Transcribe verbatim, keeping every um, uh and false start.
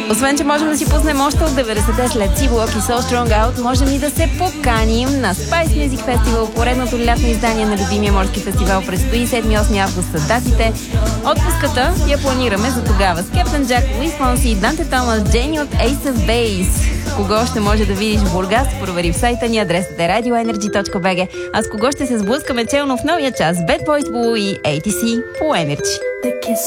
Освен, че можем да си пуснем още от деветдесетте след C-Block и So Strong Out, можем и да се поканим на Spice Music Festival, поредното лятно издание на любимия морски фестивал. Предстои седми и осми август са датите. Отпуската я планираме за тогава с Кептен Джак, Луис Фонси, Данте Томас, Джейни от Ace of Base. Кого ще може да видиш в Бургас, провери в сайта ни, адресът е радио енерджи точка би джи. А с кого ще се сблъскаме челно в новия час? Bad Boys Blue и ей ти си по Energy.